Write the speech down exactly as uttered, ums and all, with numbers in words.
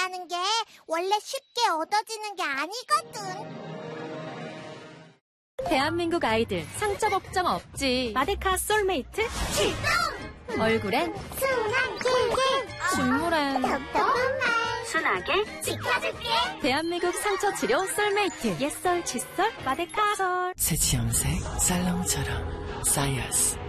마데카라는 게 원래 쉽게 얻어지는 게 아니거든. 대한민국 아이들 상처 걱정 없지. 마데카 솔메이트 출동! 얼굴엔 순한 길게, 식물엔 똑똑한 말 순하게 지켜줄게. 대한민국 상처 치료 솔메이트 옛설 칫솔 마데카 솔 새치염색 살롱처럼 사이어스